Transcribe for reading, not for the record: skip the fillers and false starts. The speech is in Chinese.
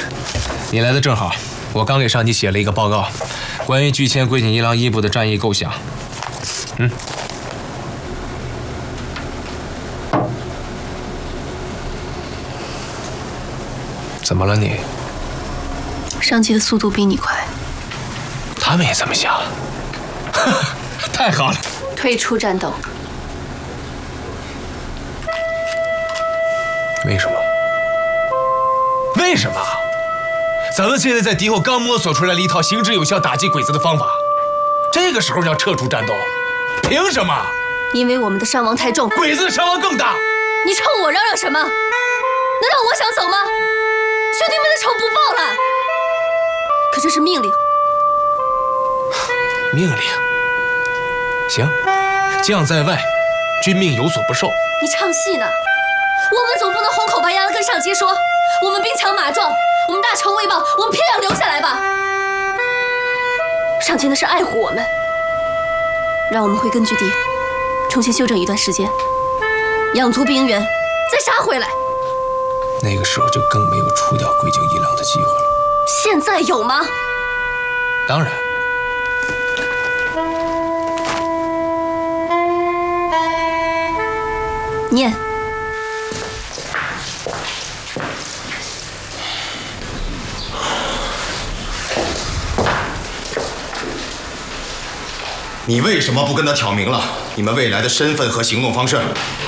你来的正好，我刚给上级写了一个报告，关于拒签龟井一郎一部的战役构想。怎么了你？ 上级的速度比你快。 他们也这么想？太好了！ 退出战斗。 为什么？为什么？咱们现在在敌后刚摸索出来了一套行之有效打击鬼子的方法，这个时候要撤出战斗，凭什么？ 因为我们的伤亡太重， 鬼子的伤亡更大。 你冲我嚷嚷什么？难道我想走吗？兄弟们的仇不报了。可这是命令。 命令。行，将在外，君命有所不受。 你唱戏呢？我们总不能红口白牙的跟上级说，我们兵强马壮，我们大仇未报，我们偏要留下来吧？上级那是爱护我们，让我们回根据地，重新休整一段时间，养足兵员，再杀回来。 那个时候就更没有除掉龟井一郎的机会了。 现在有吗？ 当然。 念。 你为什么不跟他挑明了你们未来的身份和行动方式？